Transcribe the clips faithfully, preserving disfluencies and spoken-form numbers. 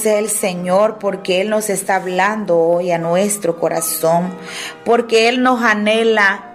sea el Señor, porque Él nos está hablando hoy a nuestro corazón, porque Él nos anhela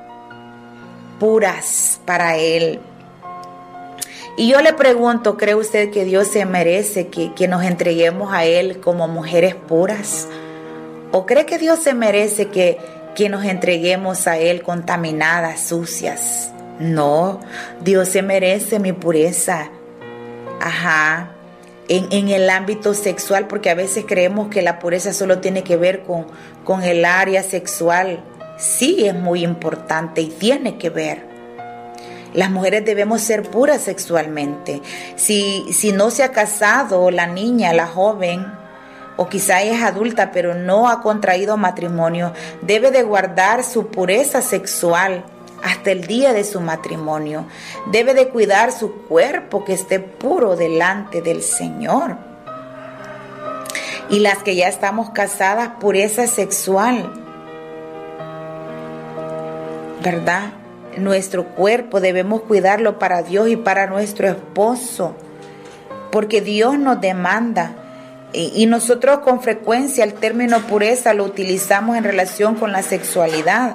puras para Él. Y yo le pregunto, ¿cree usted que Dios se merece que, que nos entreguemos a Él como mujeres puras? ¿O cree que Dios se merece que, que nos entreguemos a Él contaminadas, sucias? No, Dios se merece mi pureza. Ajá. En, en el ámbito sexual, porque a veces creemos que la pureza solo tiene que ver con, con el área sexual. Sí, es muy importante y tiene que ver. Las mujeres debemos ser puras sexualmente. Si, si no se ha casado la niña, la joven, o quizá es adulta pero no ha contraído matrimonio, debe de guardar su pureza sexual hasta el día de su matrimonio. Debe de cuidar su cuerpo, que esté puro delante del Señor. Y las que ya estamos casadas, pureza sexual, ¿verdad? Nuestro cuerpo debemos cuidarlo para Dios y para nuestro esposo, porque Dios nos demanda. Y, y nosotros con frecuencia el término pureza lo utilizamos en relación con la sexualidad.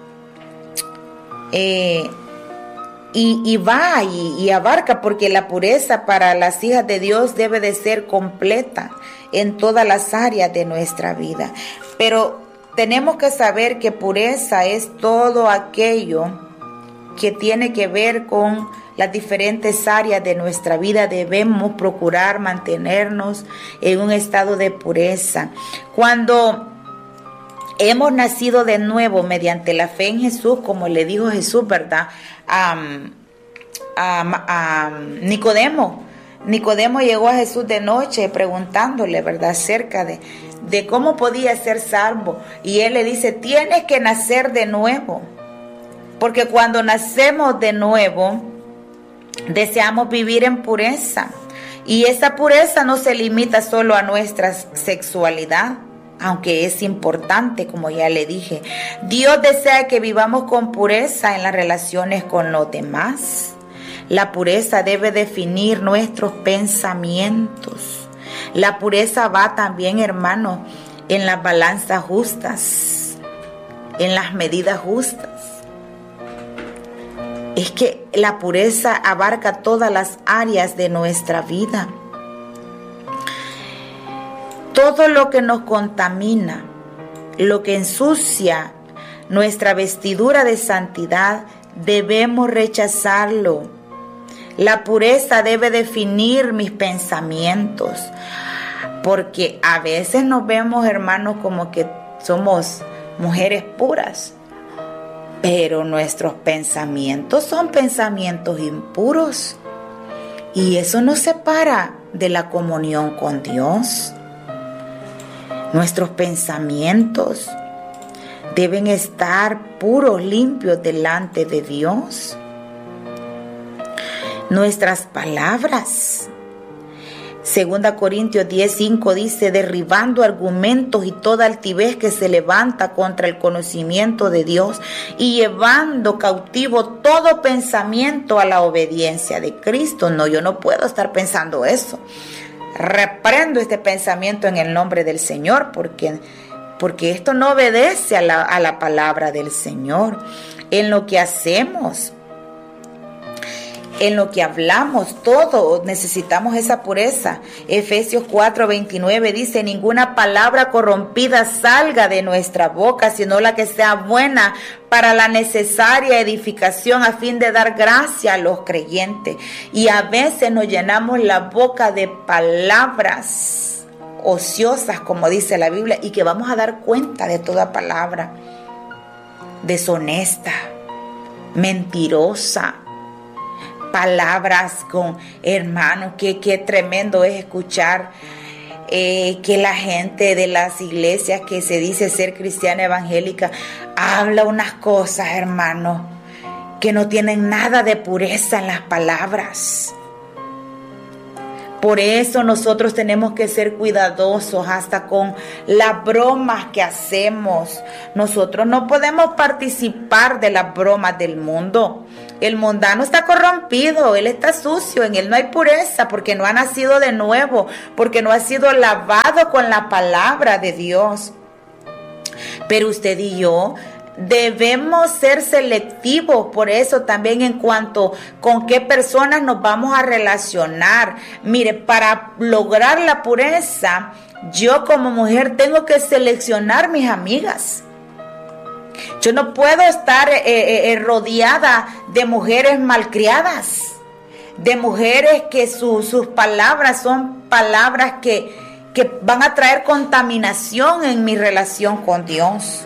Eh, y, y va y, y abarca, porque la pureza para las hijas de Dios debe de ser completa en todas las áreas de nuestra vida. Pero tenemos que saber que pureza es todo aquello que tiene que ver con las diferentes áreas de nuestra vida. Debemos procurar mantenernos en un estado de pureza. Cuando hemos nacido de nuevo mediante la fe en Jesús, como le dijo Jesús, ¿verdad? A, a, a Nicodemo. Nicodemo llegó a Jesús de noche preguntándole, ¿verdad?, acerca de, de cómo podía ser salvo. Y él le dice, tienes que nacer de nuevo. Porque cuando nacemos de nuevo, deseamos vivir en pureza. Y esa pureza no se limita solo a nuestra sexualidad, aunque es importante, como ya le dije. Dios desea que vivamos con pureza en las relaciones con los demás. La pureza debe definir nuestros pensamientos. La pureza va también, hermano, en las balanzas justas, en las medidas justas. Es que la pureza abarca todas las áreas de nuestra vida. Todo lo que nos contamina, lo que ensucia nuestra vestidura de santidad, debemos rechazarlo. La pureza debe definir mis pensamientos, porque a veces nos vemos, hermanos, como que somos mujeres puras, pero nuestros pensamientos son pensamientos impuros, y eso nos separa de la comunión con Dios. Nuestros pensamientos deben estar puros, limpios delante de Dios. Nuestras palabras. Segunda Corintios diez cinco dice, derribando argumentos y toda altivez que se levanta contra el conocimiento de Dios y llevando cautivo todo pensamiento a la obediencia de Cristo. No, yo no puedo estar pensando eso. Reprendo este pensamiento en el nombre del Señor, porque, porque esto no obedece a la, a la palabra del Señor. En lo que hacemos, en lo que hablamos, todo necesitamos esa pureza. Efesios cuatro veintinueve dice, ninguna palabra corrompida salga de nuestra boca, sino la que sea buena para la necesaria edificación, a fin de dar gracia a los creyentes. Y a veces nos llenamos la boca de palabras ociosas, como dice la Biblia, y que vamos a dar cuenta de toda palabra deshonesta, mentirosa. Palabras con hermanos, que qué tremendo es escuchar eh, que la gente de las iglesias que se dice ser cristiana evangélica habla unas cosas, hermanos, que no tienen nada de pureza en las palabras. Por eso nosotros tenemos que ser cuidadosos hasta con las bromas que hacemos. Nosotros no podemos participar de las bromas del mundo. El mundano está corrompido, él está sucio, en él no hay pureza porque no ha nacido de nuevo, porque no ha sido lavado con la palabra de Dios. Pero usted y yo debemos ser selectivos, por eso también en cuanto con qué personas nos vamos a relacionar. Mire, para lograr la pureza, yo como mujer tengo que seleccionar mis amigas. Yo no puedo estar eh, eh, rodeada de mujeres malcriadas, de mujeres que su, sus palabras son palabras que, que van a traer contaminación en mi relación con Dios.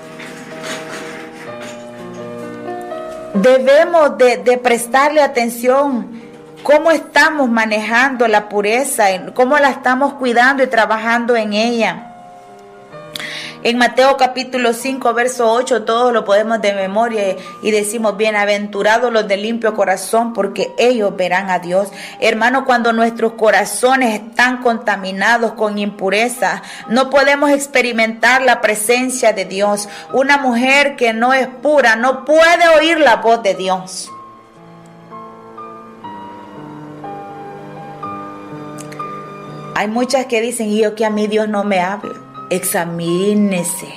Debemos de, de prestarle atención cómo estamos manejando la pureza, cómo la estamos cuidando y trabajando en ella. En Mateo capítulo cinco, verso ocho, todos lo podemos de memoria y decimos: bienaventurados los de limpio corazón, porque ellos verán a Dios. Hermano, cuando nuestros corazones están contaminados con impureza, no podemos experimentar la presencia de Dios. Una mujer que no es pura no puede oír la voz de Dios. Hay muchas que dicen: y yo que a mí Dios no me habla. Examínese,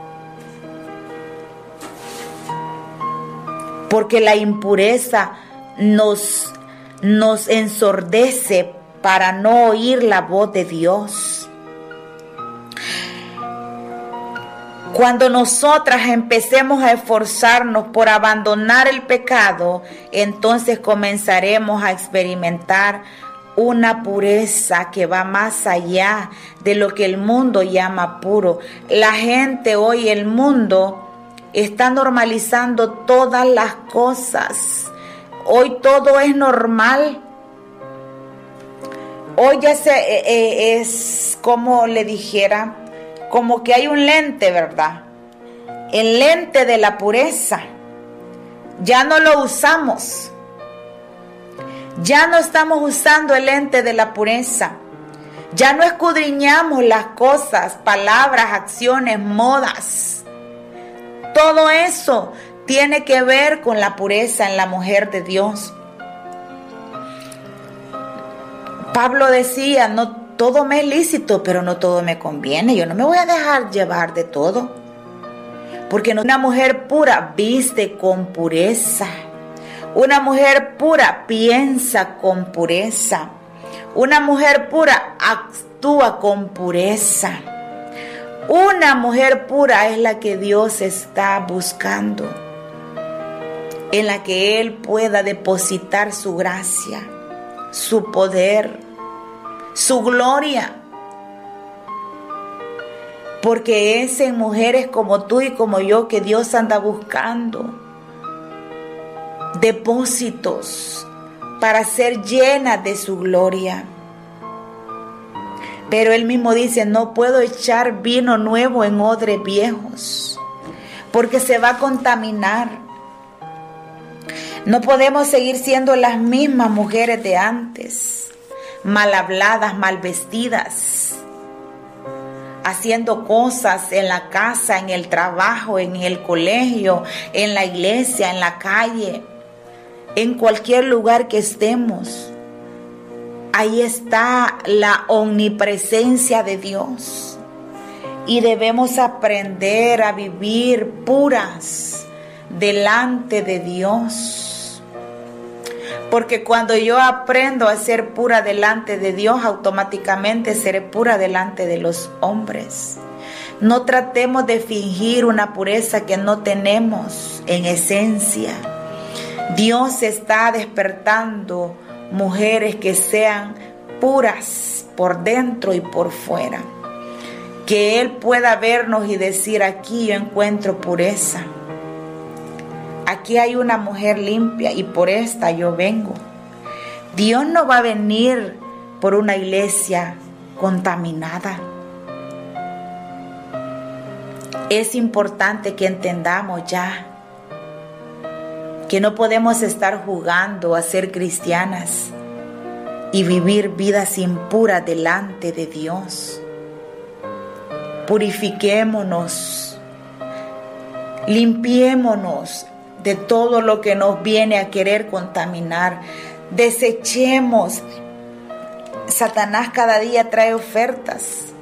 porque la impureza nos, nos ensordece para no oír la voz de Dios. Cuando nosotras empecemos a esforzarnos por abandonar el pecado, entonces comenzaremos a experimentar una pureza que va más allá de lo que el mundo llama puro. La gente hoy, el mundo, está normalizando todas las cosas. Hoy todo es normal. Hoy ya se, eh, es como le dijera, como que hay un lente, ¿verdad? El lente de la pureza. Ya no lo usamos. Ya no estamos usando el lente de la pureza. Ya no escudriñamos las cosas, palabras, acciones, modas. Todo eso tiene que ver con la pureza en la mujer de Dios. Pablo decía: no todo me es lícito, pero no todo me conviene. Yo no me voy a dejar llevar de todo. Porque una mujer pura viste con pureza. Una mujer pura piensa con pureza. Una mujer pura actúa con pureza. Una mujer pura es la que Dios está buscando, en la que Él pueda depositar su gracia, su poder, su gloria. Porque es en mujeres como tú y como yo que Dios anda buscando depósitos para ser llenas de su gloria. Pero Él mismo dice: no puedo echar vino nuevo en odres viejos, porque se va a contaminar. No podemos seguir siendo las mismas mujeres de antes, mal habladas, mal vestidas, haciendo cosas en la casa, en el trabajo, en el colegio, en la iglesia, en la calle. En cualquier lugar que estemos, ahí está la omnipresencia de Dios. Y debemos aprender a vivir puras delante de Dios. Porque cuando yo aprendo a ser pura delante de Dios, automáticamente seré pura delante de los hombres. No tratemos de fingir una pureza que no tenemos en esencia. Dios está despertando mujeres que sean puras por dentro y por fuera. Que Él pueda vernos y decir: aquí yo encuentro pureza. Aquí hay una mujer limpia y por esta yo vengo. Dios no va a venir por una iglesia contaminada. Es importante que entendamos ya que no podemos estar jugando a ser cristianas y vivir vidas impuras delante de Dios. Purifiquémonos, limpiémonos de todo lo que nos viene a querer contaminar. Desechemos. Satanás cada día trae ofertas.